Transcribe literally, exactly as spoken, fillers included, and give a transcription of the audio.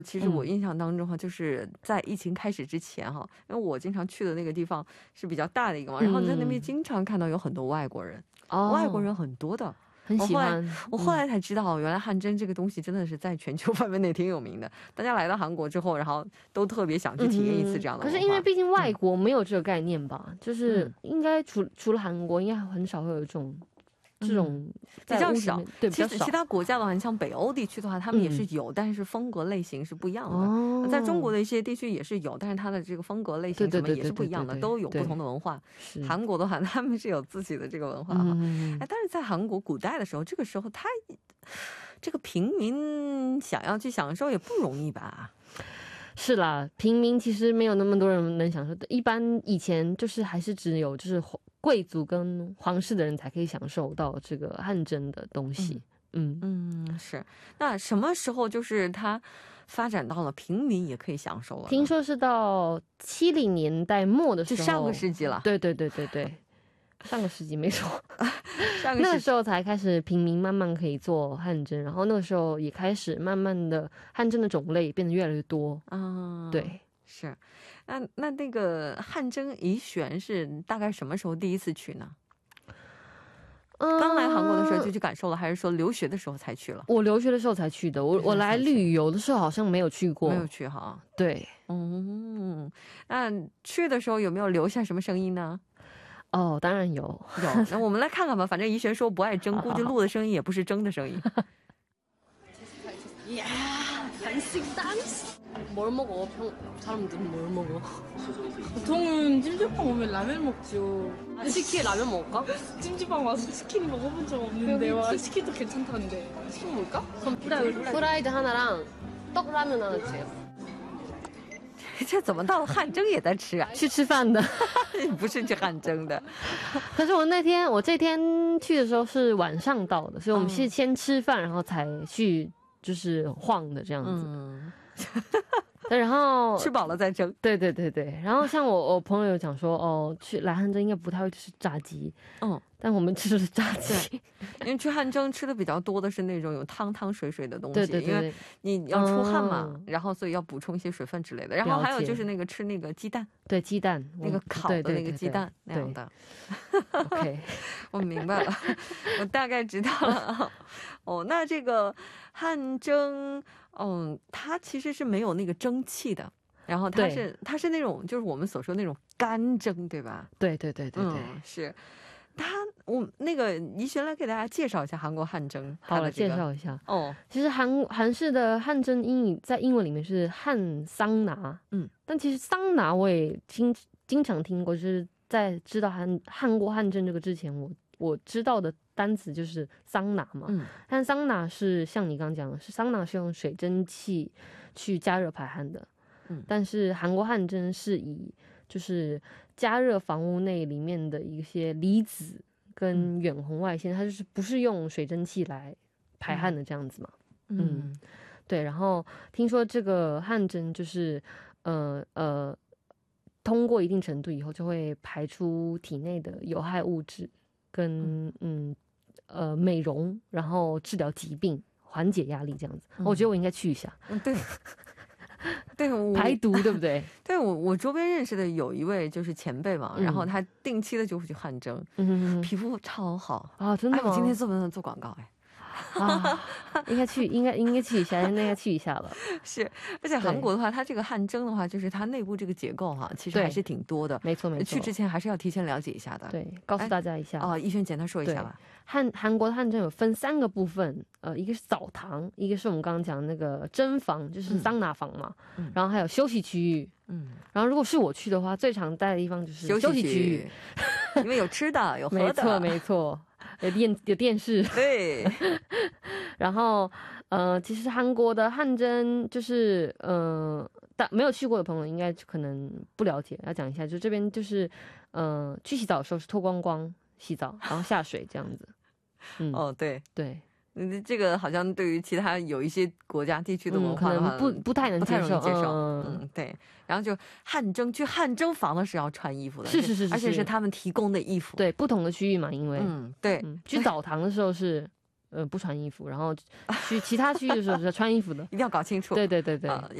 其实我印象当中哈，就是在疫情开始之前哈，因为我经常去的那个地方是比较大的一个嘛，然后在那边经常看到有很多外国人，外国人很多的。 很喜欢。 我后来才知道，原来汗蒸这个东西真的是在全球范围内挺有名的。大家来到韩国之后，然后都特别想去体验一次这样的。 可是因为毕竟外国没有这个概念吧，就是应该除除了韩国，应该很少会有这种。这种比较少， 对，比较少。其他国家的话，你像北欧地区的话，他们也是有，但是风格类型是不一样的。在中国的一些地区也是有，但是它的这个风格类型什么也是不一样的，都有不同的文化。韩国的话，他们是有自己的这个文化哈。哎，但是在韩国古代的时候，这个时候他这个平民想要去享受也不容易吧？ 是啦，平民其实没有那么多人能享受的。一般以前就是还是只有就是贵族跟皇室的人才可以享受到这个汗蒸的东西。嗯 嗯, 嗯，是。那什么时候就是它发展到了平民也可以享受了？ 听说是到七零年代末的时候， 就上个世纪了。 对对对对对。上个世纪没错，那个时候才开始平民慢慢可以做汗蒸，然后那个时候也开始慢慢的汗蒸的种类变得越来越多啊。对， 是。那那那个汗蒸怡璇是大概什么时候第一次去呢？刚来韩国的时候就去感受了，还是说留学的时候才去了？ 我留学的时候才去的，我我来旅游的时候好像没有去过。 没有去哈。 对， 嗯，那去的时候有没有留下什么声音呢？ 哦，当然有有。那我们来看看吧，反正怡璇说不爱蒸，估计录的声音也不是蒸的声音。 呀，很性感。뭘 먹어? 평 사람들은 뭘 먹어? 보통은 찜질방 오면 라면 먹죠. 아, 치킨 라면 먹을까? 찜질방 와서 치킨 먹어본 적 없는데 와 치킨도 괜찮다는데 시켜볼까? 그럼 프라이드 프라이드 하나랑 떡라면 하나 주세요. 这怎么到了汗蒸也在吃啊？ 去吃饭的， 不是去汗蒸的。 可是我那天我这天去的时候是晚上到的，所以我们是先吃饭，然后才去就是晃的这样子。嗯对，然后吃饱了再蒸。 对对对对，然后像我我朋友讲说，哦，去来汗蒸应该不太会吃炸鸡，嗯，但我们吃的是炸鸡， 因为去汗蒸吃的比较多的是那种有汤汤水水的东西， 对对对， 因为你要出汗嘛，嗯、然后所以要补充一些水分之类的。然后还有就是那个吃那个鸡蛋， 对鸡蛋， 那个烤的那个鸡蛋那样的。 OK， 我明白了，我大概知道了。哦，那这个汗蒸。嗯，它其实是没有那个蒸汽的，然后它是它是那种就是我们所说那种干蒸，对吧？ 对对对对对， 嗯、是。它我那个怡璇来给大家介绍一下韩国汗蒸。 好了， 这个、 介绍一下哦。 其实韩韩式的汗蒸英语在英文里面是汗桑拿，嗯，但其实桑拿我也经经常听过，就是在知道韩韩国汗蒸这个之前，我我知道的单词就是桑拿嘛，嗯，但桑拿是像你刚刚讲的，是桑拿是用水蒸气去加热排汗的，嗯，但是韩国汗蒸是以就是加热房屋内里面的一些离子跟远红外线，它就是不是用水蒸气来排汗的这样子嘛，嗯，嗯对，然后听说这个汗蒸就是呃呃通过一定程度以后就会排出体内的有害物质。跟嗯呃美容，然后治疗疾病，缓解压力这样子，嗯、我觉得我应该去一下。 嗯，对，对， 排毒对不对？ 对我我周边认识的有一位就是前辈嘛，嗯、然后他定期的就会去汗蒸，嗯，皮肤超好啊，真的吗？ 哎、我今天做不能做广告哎。 啊，应该去，应该应该去一下，应该去一下了。 是，而且韩国的话，它这个汗蒸的话，就是它内部这个结构哈、啊，其实还是挺多的。 没错没错， 去之前还是要提前了解一下的。 对，告诉大家一下。 哦，怡璇简单说一下吧。 汉韩国的汗蒸有分三个部分，呃，一个是澡堂，一个是我们刚刚讲的那个蒸房，就是桑拿房嘛，嗯、然后还有休息区域。嗯，然后如果是我去的话，最常待的地方就是休息区域， 因为有吃的，有喝的。 没错没错。有电有电视， 对， 然后呃，其实韩国的汗蒸就是呃，但没有去过的朋友应该可能不了解，要讲一下，就这边就是呃，去洗澡的时候是脱光光洗澡，然后下水这样子。 嗯，哦，对对。 嗯，这个好像对于其他有一些国家地区的文化的话， 嗯、不不太能接受， 不太容易接受。 嗯， 嗯对。然后就汗蒸，去汗蒸房的是要穿衣服的， 是是是是， 而且是他们提供的衣服。 对，不同的区域嘛，因为嗯对、 嗯，去澡堂的时候是呃不穿衣服，然后去其他区域的时候是穿衣服的， 一定要搞清楚。 对对对对。